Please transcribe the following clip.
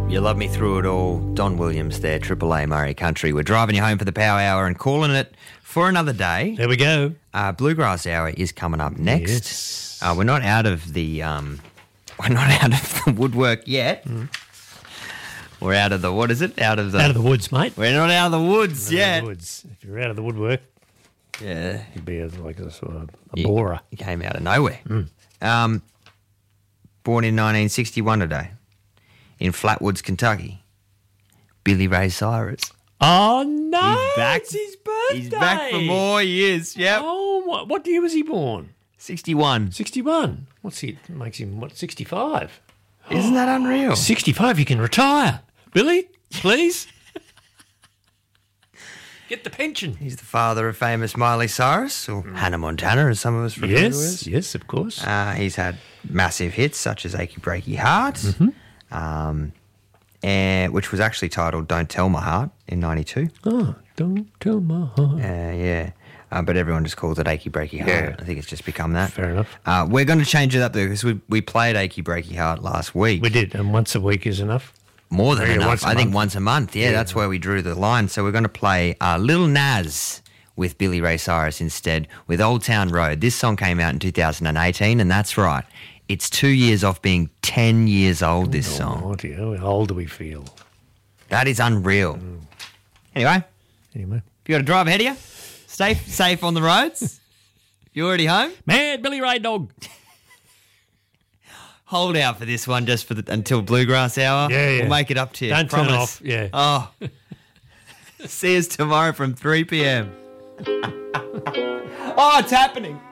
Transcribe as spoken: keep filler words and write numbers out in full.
You Love Me Through It All. Don Williams there, Triple A Murray Country. We're driving you home for the Power Hour and calling it for another day. There we go. Uh, Bluegrass Hour is coming up next. Yes. Uh, we're not out of the um, we're not out of the woodwork yet. Mm. We're out of the what is it? Out of the out of the woods, mate. We're not out of the woods out yet. Of the woods. If you're out of the woodwork, yeah, you'd be a, like a sort of a he, borer. He came out of nowhere. Mm. Um, born in nineteen sixty-one today in Flatwoods, Kentucky. Billy Ray Cyrus. Oh, no. He's back. It's his birthday. He's back for more years. Yep. Oh, what, what year was he born? sixty-one. sixty-one. What's he? Makes him, what, sixty-five? Isn't that unreal? sixty-five, you can retire. Billy, please. Get the pension. He's the father of famous Miley Cyrus, or mm. Hannah Montana, as some of us refer to Yes, as. yes, of course. Uh, he's had massive hits such as Achy Breaky Heart, mm-hmm. um, and, which was actually titled Don't Tell My Heart in ninety-two. Oh, Don't Tell My Heart. Uh, yeah, uh, but everyone just calls it Achy Breaky Heart. Yeah. I think it's just become that. Fair enough. Uh, we're going to change it up though, because we, we played Achy Breaky Heart last week. We did, and once a week is enough. More than Maybe enough. I think month. once a month. Yeah, yeah, that's where we drew the line. So we're going to play uh, Lil Nas with Billy Ray Cyrus instead with Old Town Road. This song came out in two thousand eighteen, and that's right. It's two years off being ten years old, this oh, song. Oh, dear. How old do we feel? That is unreal. Mm. Anyway, anyway, if you got to drive ahead of you, stay safe on the roads. You already home? Mad Billy Ray Dog. Hold out for this one just for the, until Bluegrass Hour. Yeah, yeah. We'll make it up to you. Don't Promise. turn off. Yeah. Oh. See us tomorrow from three p.m. Oh, it's happening.